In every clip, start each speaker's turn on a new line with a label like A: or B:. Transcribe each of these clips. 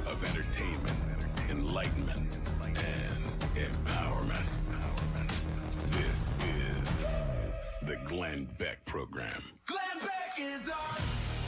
A: of entertainment, enlightenment, and empowerment. This is the Glenn Beck Program.
B: Glenn Beck is on.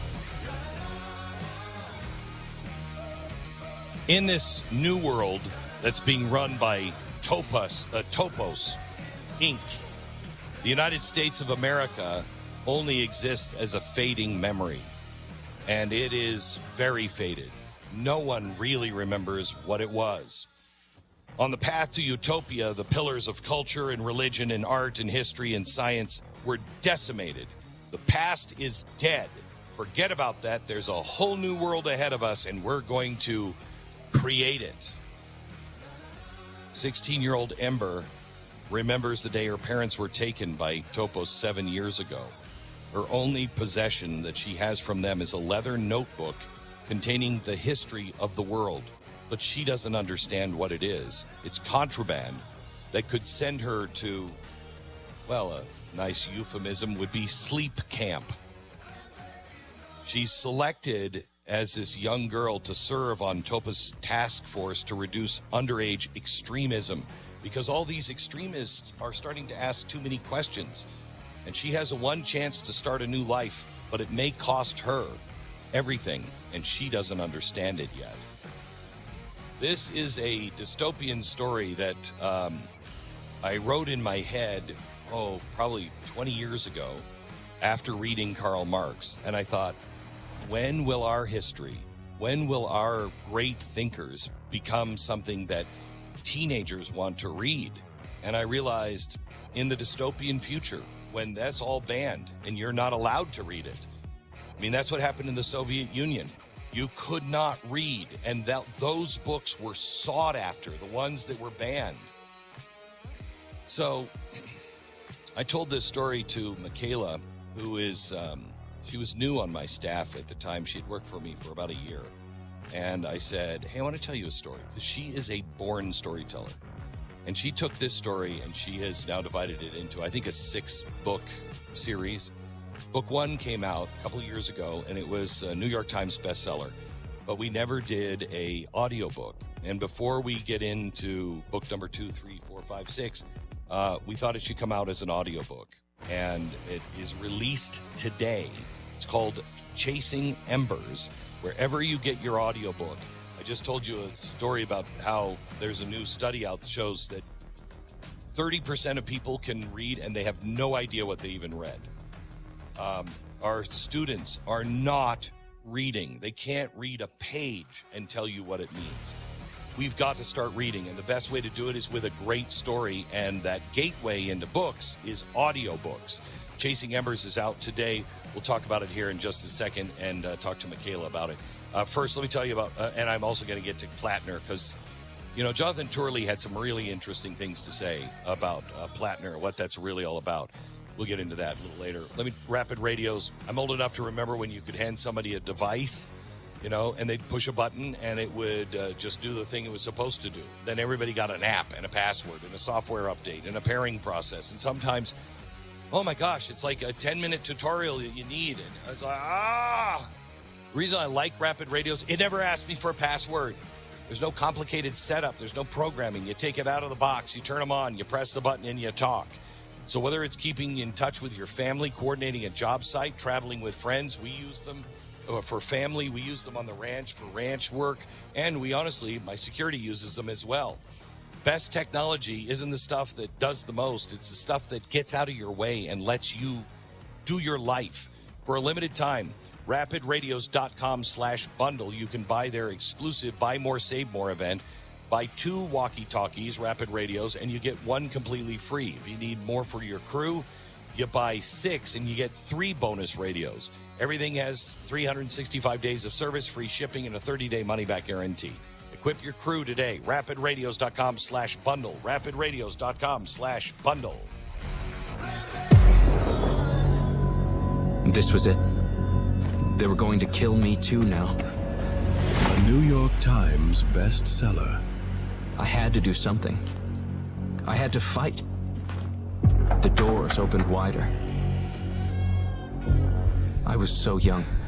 C: In this new world that's being run by Topos Inc., the United States of America only exists as a fading memory, and it is very faded. No one really remembers what it was. On the path to utopia, the pillars of culture and religion and art and history and science were decimated. The past is dead. Forget about that. There's a whole new world ahead of us, and we're going to create it. 16-year-old Ember remembers the day her parents were taken by Topos 7 years ago. Her only possession that she has from them is a leather notebook containing the history of the world. But she doesn't understand what it is. It's contraband that could send her to, well, a nice euphemism would be sleep camp. She's selected as this young girl to serve on Topos' task force to reduce underage extremism, because all these extremists are starting to ask too many questions. And she has a one chance to start a new life, but it may cost her everything, and she doesn't understand it yet. This is a dystopian story that I wrote in my head, probably 20 years ago, after reading Karl Marx. And I thought, when will our history, when will our great thinkers become something that teenagers want to read? And I realized in the dystopian future, when that's all banned and you're not allowed to read it. I mean, that's what happened in the Soviet Union. You could not read, and those books were sought after, the ones that were banned. So I told this story to Michaela, who is, she was new on my staff at the time. She'd worked for me for about a year. And I said, hey, I want to tell you a story. She is a born storyteller. And she took this story and she has now divided it into, I think, a 6-book series. Book 1 came out a couple of years ago, and it was a New York Times bestseller. But we never did a audiobook. And before we get into book number 2, 3, 4, 5, 6, we thought it should come out as an audiobook. And it is released today. It's called Chasing Embers, wherever you get your audiobook. I just told you a story about how there's a new study out that shows that 30% of people can read and they have no idea what they even read. Our students are not reading. They can't read a page and tell you what it means. We've got to start reading, and the best way to do it is with a great story, and that gateway into books is audiobooks. Chasing Embers is out today. We'll talk about it here in just a second and talk to Michaela about it. First, let me tell you about, and I'm also going to get to Plattner, because, you know, Jonathan Turley had some really interesting things to say about Plattner, what that's really all about. We'll get into that a little later. Rapid radios. I'm old enough to remember when you could hand somebody a device, you know, and they'd push a button and it would just do the thing it was supposed to do. Then everybody got an app and a password and a software update and a pairing process. And sometimes, oh my gosh, it's like a 10-minute tutorial that you need. And I was like, The reason I like rapid radios, it never asked me for a password. There's no complicated setup. There's no programming. You take it out of the box, you turn them on, you press the button, and you talk. So whether it's keeping in touch with your family, coordinating a job site, traveling with friends, we use them. For family, we use them on the ranch for ranch work. And we honestly, my security uses them as well. Best technology isn't the stuff that does the most. It's the stuff that gets out of your way and lets you do your life. For a limited time, rapidradios.com/bundle. You can buy their exclusive Buy More, Save More event. Buy 2 walkie-talkies, Rapid Radios, and you get 1 completely free. If you need more for your crew, you buy 6 and you get 3 bonus radios. Everything has 365 days of service, free shipping, and a 30-day money-back guarantee. Equip your crew today. rapidradios.com/bundle. rapidradios.com/bundle.
D: This was it. They were going to kill me too now.
A: A New York Times bestseller.
D: I had to do something. I had to fight. The doors opened wider. I was so young.